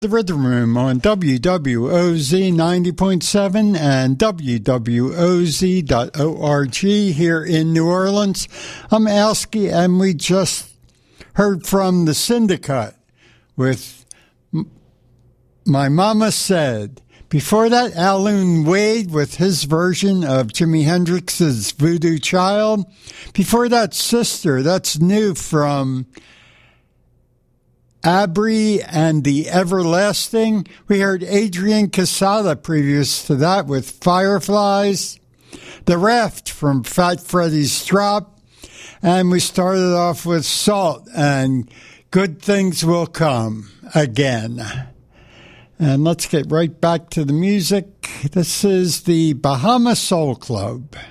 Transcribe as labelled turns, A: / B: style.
A: The Rhythm Room on WWOZ 90.7 and WWOZ.org here in New Orleans. I'm Alski, and we just heard from the Syndicate with My Mama Said. Before that, Alan Wade with his version of Jimi Hendrix's Voodoo Child. Before that, Sister, that's new from Abri and the Everlasting. We heard Adrian Casada previous to that with Fireflies. The Raft from Fat Freddy's Drop. And we started off with Salt and Good Things Will Come Again. And let's get right back to the music. This is the Bahama Soul Club.